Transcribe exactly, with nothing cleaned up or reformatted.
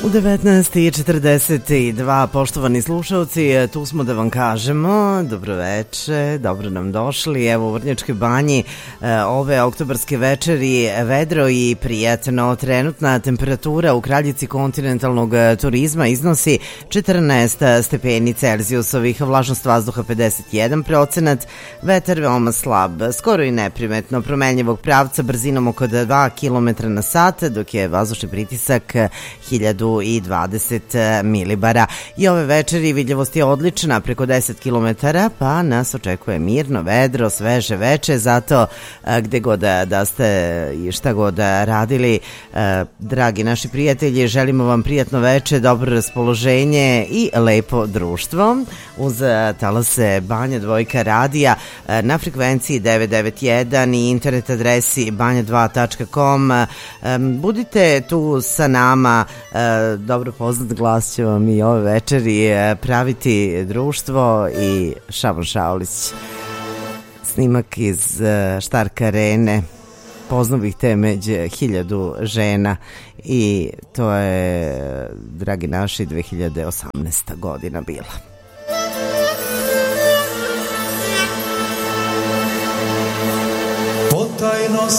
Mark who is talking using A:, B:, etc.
A: U devetnaest i četrdeset dva, poštovani slušalci, tu smo da vam kažemo dobroveče, dobro nam došli. Evo u Vrnjačkoj banji ove oktobarske večeri vedro i prijatno. Trenutna temperatura u kraljici kontinentalnog turizma iznosi četrnaest stepeni Celzijusovih, vlažnost vazduha pedeset jedan procenat, vetar veoma slab, skoro i neprimetno, promenljivog pravca brzinom oko dva kilometra na sat, dok je vazdušni pritisak hiljadu i dvadeset milibara. I ove večeri vidljivost je odlična, preko deset kilometara, pa nas očekuje mirno vedro, sveže veče, zato gde god da ste i šta god radili, dragi naši prijatelji, želimo vam prijatno veče, dobro raspoloženje i lepo društvo uz talase Banja Dvojka radija na frekvenciji devet devet jedan i internet adresi banja dva tačka com. Budite tu sa nama, dobro poznat glas će vam i ove večeri praviti društvo i Šaban Šaulić. Snimak iz Štark arene, poznao bih te među hiljadu žena, i to je, dragi naši, dve hiljade osamnaesta godina bila.
B: Potajno